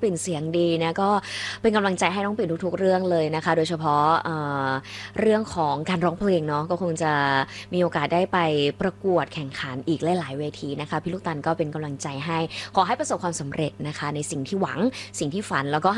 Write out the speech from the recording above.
ปิ่นเสียงดีนะก็เป็นกำลังใจให้น้องปิ่นทุกๆเรื่องเลยนะคะโดยเฉพาะเรื่องของการร้องเพลงเนาะก็คงจะมีโอกาสได้ไปประกวดแข่งขันอีกหลายๆเวทีนะคะพี่ลูกตาลก็เป็นกำลังใจให้ขอให้ประสบความสำเร็จนะคะในสิ่งที่หวังสิ่งที่ฝันแล้วก็